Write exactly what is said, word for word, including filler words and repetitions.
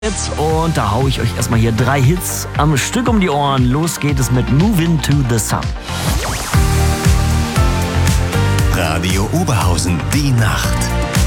Jetzt und da hau ich euch erstmal hier drei Hits am Stück um die Ohren. Los geht es mit Movin' to the Sun. Radio Oberhausen, die Nacht.